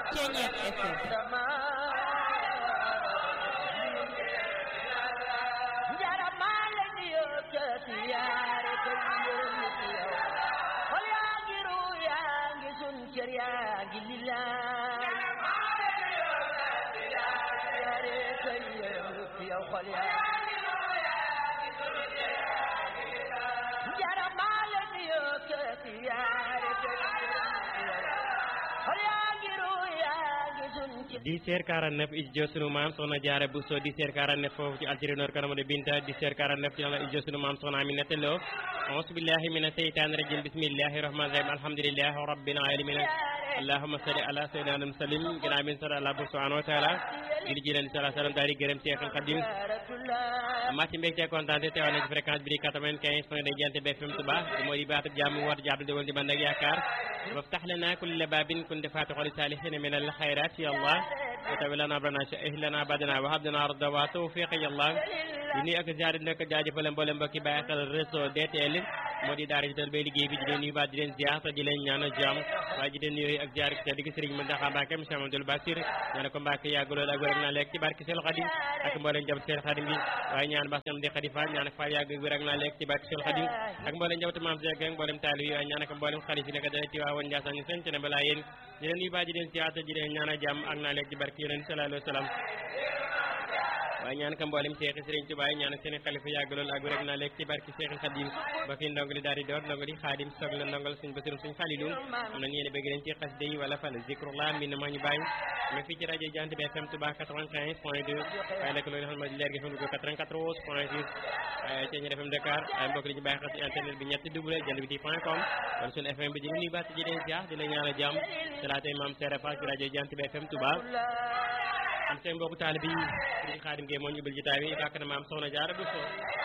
Ceeñeet FM dix heures 49 ijo sunu maam soxna Jaara Buso 10h49 foofu ci Algérie Karamade Binta 10h49 ci la ijo sunu maam soxna Aminata Lo auzu billahi mina seytaani rajim bismillahi rahmani rahim alhamdulillahi rabbil alamin allahumma salli ala sayyidina muslim ginnaaw bi sant Allah subhanahu wa taala julli ji leen sallallahu alayhi wa sallam daal di gërëm Seexul Xadim maa ci mbégte kontaan te teew na ci fréquence bi di 95 point de Jant bi FM Touba moo di baatu jàmm war jàpp di woon di man ak yaakaar وافتح لنا كل باب كنت فاتح لصالحين من الخيرات يا الله وتولى لنا ربنا شئه لنا بدنا وهب لنا رضا وتوفيق يا الله ni ak jaar nek jaajëfal mboolem mbokki bàyyi xel réseau DTL moo di daara jital bay liggéey bi di leen nuyu ba di leen ziar te di leen ñaanal jàmm waaye di leen nuyu ak jaar te digg Serigne Mountakha Mbacké Cheikh Amadou Bassir ñaan ko Mbacké yàgg lool ak wér na lekk ci barke Seydou Khadim ak mboolem jabut Seydou Khadim bi waaye ñaan bas ñam di Khalifa ñaan fa yàgg wér ak na lekk ci barke Seydou Khadim ak mboolem jabut maam Seck ak mboolem taalibe yi waaye ñaan ko mboolem xalif yi nekk dara ci waa woon Ndiassane ñu sant na balaa yéen di leen nuyu ba di leen ziar te di leen ñaanal jàmm ak na lekk ci barke Yonent sallallahu alayhi wa sallam waaye ñaan ka mboolem Cheikh Serigne Touba ñaan seen xalifa yàgg lool ak rek na lekk ci barki Cheikh Khadim ba fi ndongali daal di door ndongali Khadim soog la ndongal suñ basirum suñ Falilou am nañ yéen bëgg leen ci xasida yi wala fal zikrullah min ma ñu bàyyi ma fii ci rajo Jant bi FM Touba 95 point 2 waaye nag loolu xam ma leer gi FM 94 point 6 ci ñu FM Dakar ay mbokk li ñu bàyyi xel ci internet bi ñetti double jantbi.com kon suñu FM bi di nuyu baat ji leen ziar di la ñaanal jàmm salaatay maam Serap ci rajo Jant bi FM Touba am seen mbokku taalibe yi Serigne Khadim Gueye moo ñu ubbil jotaay bi bàkk na maam Soxna Jaara Buso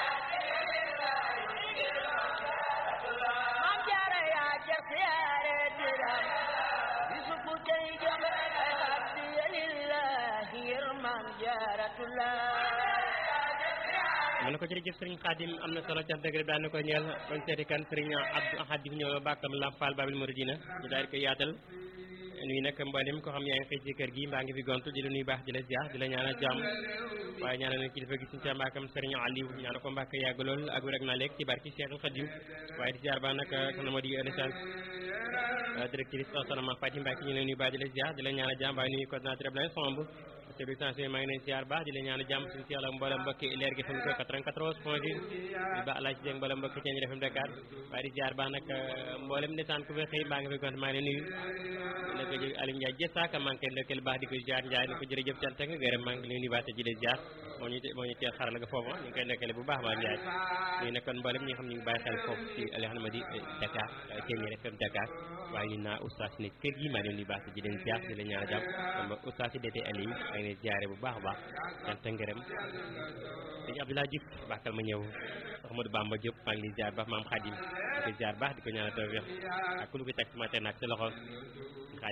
maam Jaara yaa jar siyaare diram bisu bu tey jëm abdi lillahi ngir maam Jaaratullah mën na ko jërëjëf Serigne Khadim am na solo cant dëgg daan na ko ñeel kon seeti kan Serigne Abdou Ahad di ñëw bàkkam Lamp Fall Babil Mouridina ñu daal di koy yaatal nuyu nag mboolem ko xam yaa ngi xëy ci kër gi mbaa ngi fi gontu di la nuyu baax di la ziar di la ñaanal jàmm waaye ñaanal na kilifa gi suñu mbàkkam Serigne Aliou ñaanal ko mbàkk yàgg lool ak rek naa lekk ci barki Cheikhul Khadim waaye di ziar ba nag soxna moo di renaissance directrice soxna ma Fatim Mbacke ñu leen nuyu baax di la ziar di la ñaanal jàmm waaye nuyu coordinateur Abdoulaye Somb service sanction maa ngi leen ziar baax di la ñaanal jàmm suñu si yàlla mboolem mbokki leer gi FM 94 point 10 di baax laaj ci mboolem mbokki ci ñu defam Dakar waaye di ziar baax nag mboolem ndeysaan ku fi xëy mbaa nga fi gont maa ngi leen nuyu la ko jël Aliou Ndiaye jësaaka maa ngi koy lëkkal baax di ko ziar Ndiaye ni ko jërëjëf cant ak gërëm maa ngi leen nuyu baax te di la ziar moo ñu teel xaral nga foofu ñu ngi koy lëkkale bu baax baax Ndiaye ñu nekkoon mboolem ñi nga xam ñu ngi bàyyi xel foofu ci li xam ne di Dakar Thiéniere FM Dakar waaye ñu naa oustaz ne kër gi maa ngi leen nuyu baax te di leen ziar di la ñaanal jàmm comme oustaz yi DT Aliou maa ngi leen ziare bu baax a baax cant ak ngërëm sëñ Abdoulaye Diouf baaxal ma ñëw Ahmadou Bamba Diop maa ngi leen ziar baax maam Khadim di ko ziar baax di ko ñaanal tawfeex ak ku lu ko teg sama teen ak sa loxo